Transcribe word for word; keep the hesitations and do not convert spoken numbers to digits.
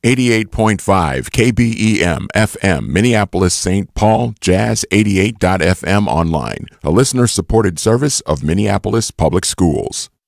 eighty-eight point five K B E M F M, Minneapolis Saint Paul, Jazz eighty-eight dot F M online, a listener-supported service of Minneapolis Public Schools.